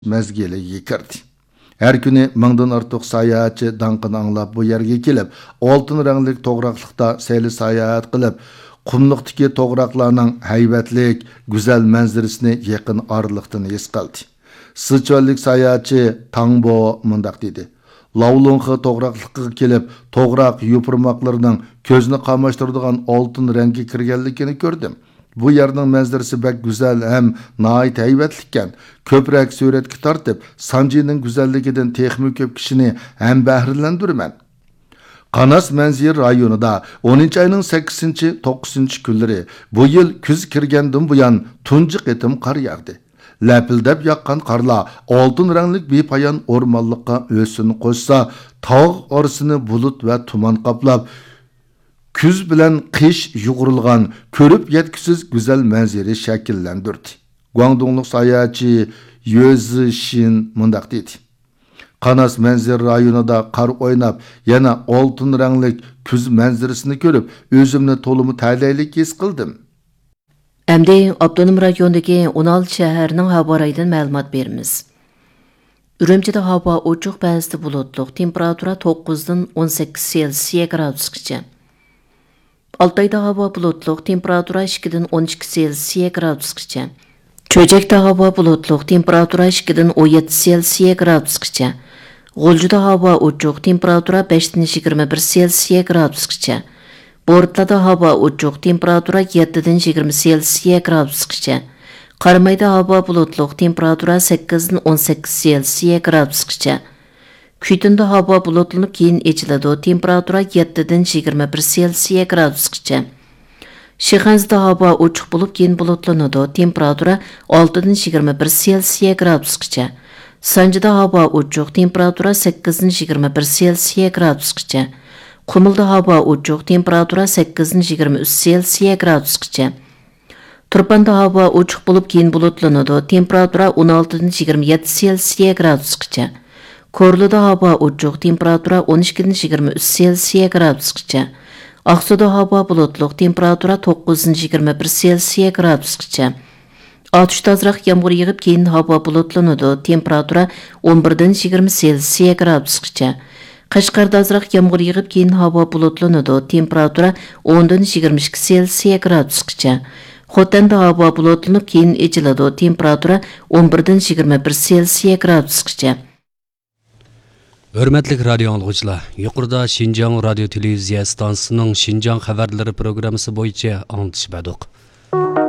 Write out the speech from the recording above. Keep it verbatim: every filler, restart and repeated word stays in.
mezgiliga kirdi. Her günü mingdan ortiq sayohatchi danqini anglab bu yerga kelib, oltin ranglik to'g'raqliqda sayli sayohat qilib, qumliqdagi to'g'raqlarning haybatlik, go'zal manzarasini yaqin orliqdan his qildi. Sichuanlik sayohatchi Tangbo mundaq dedi. Lavlunxi to'g'raqliqqa kelib, to'g'raq yupurmoqlarining ko'zni qamashtiradigan oltin rangi kirganligini ko'rdim. Bu yerning manzarasi bak go'zal ham nihoyat haybatlikkan. Ko'proq suratga tortib, Sanjining go'zalligidan texmi ko'p kishini ham bahrilandirman. Qanas Manzir rayonida o'ninchi ayning sakkizinchi to'qqizinchi kunlari bu yil kuz kirgandan buyon tunji qitim qor yog'di. Lapildab yoqqan qorlar oltin ranglik bepoyon o'rmonlikqa o'sini qo'shsa, tog' orasini bulut va tuman qoplab, kuz bilan qish yug'urilgan ko'rib yetkisiz go'zal manzara shakllantirdi. Guangdonglik sayohatchi Yozi Shin mundaq dedi. Qanas Manzir rayonida qor o'ynab, yana oltin ranglik kuz manzarasini ko'rib, o'zimni to'liq ta'laylik his qildim. Әмді Abdunum rayonidagi o'n olti shaharning havo rayidan ma'lumot beramiz. Urumchida havo ochiq, ba'zida bulutli, temperatura to'qqizdan o'n sakkiz Selsiya gradusgacha. Altayda havo bulutli, temperatura ikkidan o'n ikki Selsiya gradusgacha. Cho'jakda havo bulutli, temperatura ikkidan o'n yetti Selsiya gradusgacha. G'uljida havo ochiq, temperatura beshdan yigirma bir Selsiya gradusgacha. Bortlada havo ochiq, temperatura yettidan yigirma Selsiya gradusgacha. Qarmayda havo bulutli, temperatura sakkizdan o'n sakkiz Selsiya gradusgacha. Kuytinda havo bulutlanib keyin echiladi, temperatura yettidan yigirma bir Selsiya gradusgacha. Shixanzda havo ochiq bo'lib keyin bulutlanadi, temperatura oltidan yigirma bir Selsiya gradusgacha. Sanjida havo ochiq, temperatura sakkizdan yigirma bir Selsiya gradusgacha. Qumulda havo ochiq, temperatura sakkizdan yigirma uch Selsiya gradusgacha. Turpanda havo ochiq bo'lib keyin bulutlanadi, temperatura o'n oltidan yigirma yetti Selsiya gradusgacha. Korluda havo ochiq, temperatura o'n ikkidan yigirma uch Selsiya gradusgacha. Aqsuda havo bulutli, temperatura to'qqizdan yigirma bir Selsiya gradusgacha. Atışda azroq yomg'ir yig'ib keyin havo bulutlanadi, temperatura o'n birdan yigirma Selsiya gradusgacha. Qashqarda azroq yomg'ir yig'ib keyin havo bulutlanadi, temperatura o'ndan yigirma ikki Selsiya gradusgacha. Xotanda havo bulutlanib keyin echiladi, temperatura o'n birdan yigirma bir Selsiya gradusgacha. Hörmətli radio anlıqçılar, yuqorida Şinjan radio televiziya stansiyasining Şinjan xabarlari programmasi bo'yicha anglitib berdik.